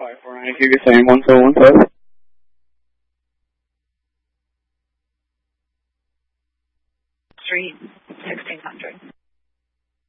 549, if you could say 1417. Street, 1600.